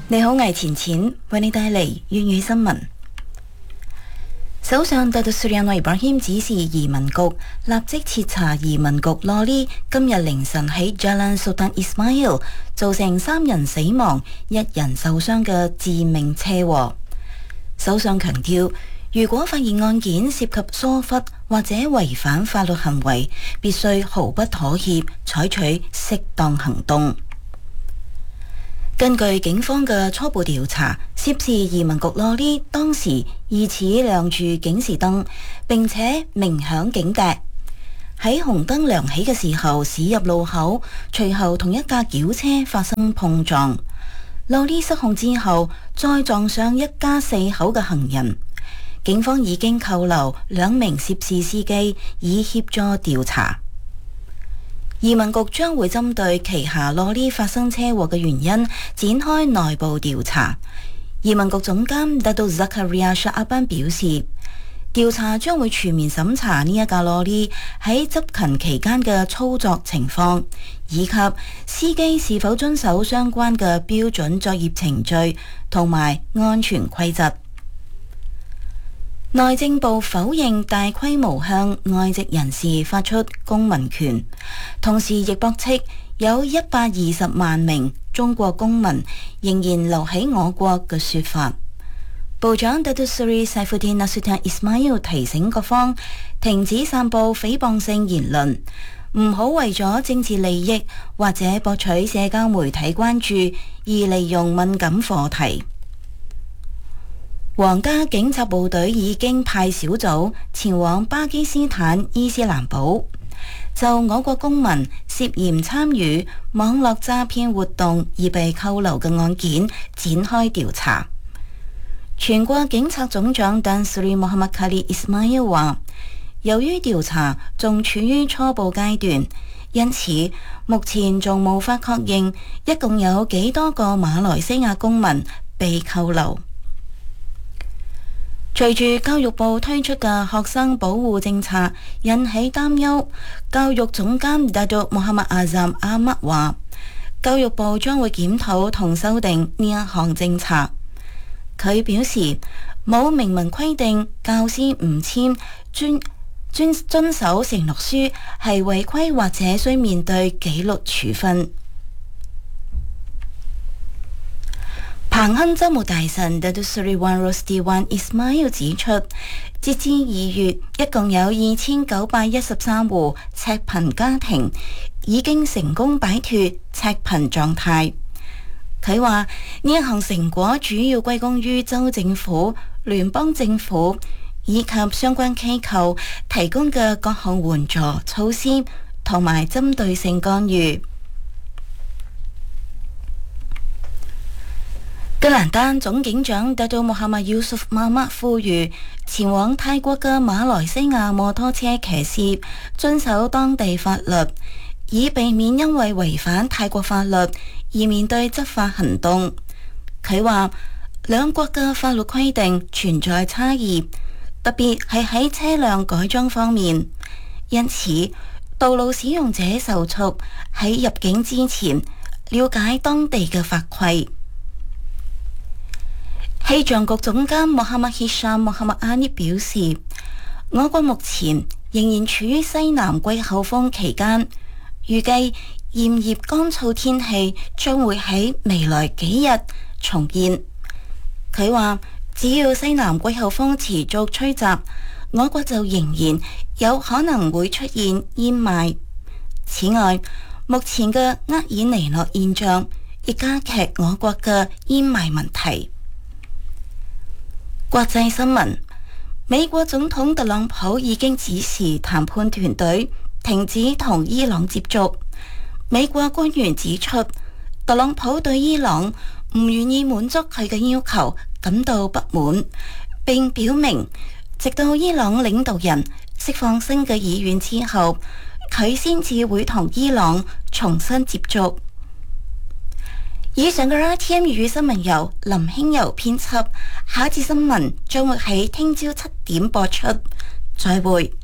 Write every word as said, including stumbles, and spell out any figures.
你好，魏錢錢為你帶嚟粵語新聞。首相達杜斯里安伊布拉希指示移民局立即徹查移民局羅哩今日凌晨喺 Jalan Sultan Ismail 造成三人死亡、一人受傷嘅致命車禍。首相強調，如果發現案件涉及疏忽或者違反法律行為，必須毫不妥協，採取適當行動。根據警方嘅初步調查，涉事移民局羅哩當時疑似亮住警示燈，並且鳴響警笛。喺紅燈亮起嘅時候駛入路口，隨後同一架轎車發生碰撞。羅哩失控之後，再撞上一家四口嘅行人。警方已經扣留兩名涉事司機，以協助調查。移民局將會針對旗下羅哩發生車禍嘅原因展開內部調查。移民局總監達杜扎卡利亞沙阿班表示，調查將會全面審查呢一架羅哩喺執勤期間嘅操作情況，以及司機是否遵守相關嘅標準作業程序同埋安全規則。內政部否認大規模向外籍人士發出公民權，同時亦駁斥有一百二十萬名中國公民仍然留喺我國嘅說法。部長達杜斯里塞夫丁納蘇坦伊斯馬爾提醒各方停止散布誹謗性言論，唔好為咗政治利益或者博取社交媒體關注而利用敏感課題。皇家警察部隊已經派小組前往巴基斯坦伊斯蘭堡，就我國公民涉嫌參與網絡詐騙活動而被扣留嘅案件展開調查。全國警察總長丹斯里穆罕默卡里伊斯馬伊爾話，由於調查仲處於初步階段，因此目前仲無法確認一共有幾多個馬來西亞公民被扣留。隨住教育部推出嘅學生保護政策引起擔憂，教育總監達杜穆罕默阿贊阿麥話，教育部將會檢討同修訂呢一項政策。佢表示，冇明文規定教師唔簽遵遵遵守承諾書係違規或者需面對紀律處分。彭亨州務大臣達杜斯里萬羅斯蒂萬伊斯馬爾指出，截至二月，一共有二千九百一十三戶赤貧家庭已經成功擺脫赤貧狀態。佢話呢一項成果主要歸功於州政府、聯邦政府以及相關機構提供嘅各項援助措施同埋針對性干預。吉蘭丹總警長達杜穆罕默尤蘇夫馬麥呼籲前往泰國嘅馬來西亞摩托車騎士遵守當地法律，以避免因為違反泰國法律而面對執法行動。佢話兩國嘅法律規定存在差異，特別係喺車輛改裝方面，因此道路使用者受促喺入境之前了解當地嘅法規。氣象局總監穆罕默希沙穆罕默阿尼表示，我國目前仍然處於西南季候風期間，預計炎熱乾燥天氣將會喺未來幾日重現。佢話，只要西南季候風持續吹襲，我國就仍然有可能會出現煙霾。此外，目前嘅厄爾尼諾現象亦加劇我國嘅煙霾問題。國際新聞：美國總統特朗普已經指示談判團隊停止同伊朗接觸。美國官員指出，特朗普對伊朗唔願意滿足佢嘅要求感到不滿，並表明直到伊朗領導人釋放新嘅意願之後，佢先至會同伊朗重新接觸。以上嘅 R T M 粵語新聞由林興柔編輯，下一節新聞將會喺聽朝七點播出。再會。